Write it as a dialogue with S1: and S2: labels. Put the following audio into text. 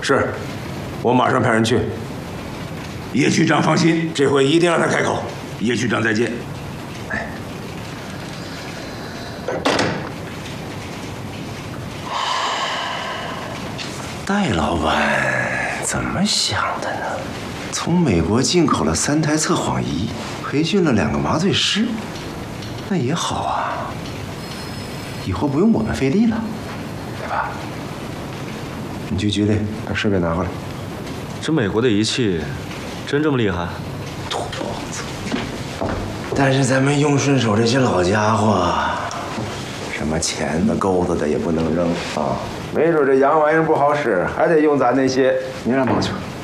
S1: 是，我马上派人去。叶局长放心，这回一定让他开口。叶局长再见。哎。
S2: 戴老板怎么想的呢？从美国进口了3台测谎仪，培训了2个麻醉师，那也好啊，以后不用我们费力了，对吧？你去局里把设备拿过来。
S3: 这美国的仪器真这么厉害？
S2: 土包子！但是咱们用顺手这些老家伙，什么钳子、钩子的也不能扔啊。没准这洋玩意儿不好使，还得用咱那些。你让忙去吧。